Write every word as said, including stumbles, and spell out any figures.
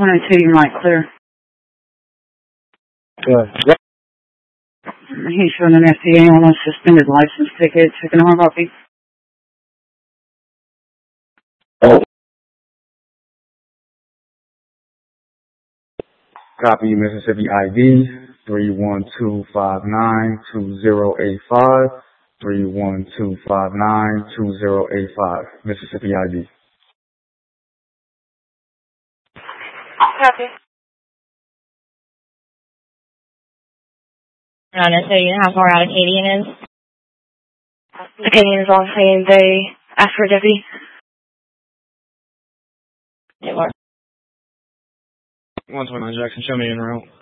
one oh two, you might clear. Good. He's showing an F D A on a suspended license ticket. Checking on copy. Oh. Copy Mississippi I D three one two five nine two zero eight five. three one two five nine two zero eight five. Mississippi I D. Copy. I don't know, so you know how far out Acadian is? Acadian is on saying they asked for a deputy. It worked. one twenty-nine Jackson, show me in route.